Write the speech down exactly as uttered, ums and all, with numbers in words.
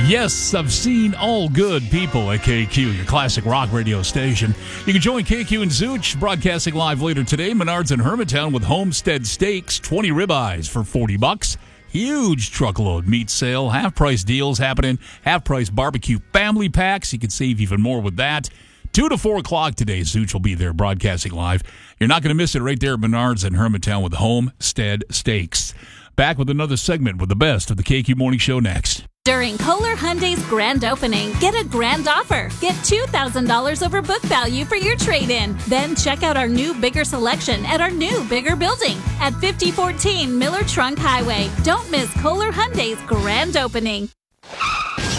Yes, I've seen all good people at K Q, your classic rock radio station. You can join K Q and Zooch, broadcasting live later today. Menards in Hermantown with Homestead Steaks, twenty ribeyes for forty bucks. Huge truckload meat sale, half-price deals happening, half-price barbecue family packs. You can save even more with that. two to four o'clock today, Zooch will be there broadcasting live. You're not going to miss it right there at Menards in Hermantown with Homestead Steaks. Back with another segment with the best of the K Q Morning Show next. During Kohler Hyundai's grand opening, get a grand offer. Get two thousand dollars over book value for your trade-in. Then check out our new, bigger selection at our new, bigger building at fifty fourteen Miller Trunk Highway. Don't miss Kohler Hyundai's grand opening.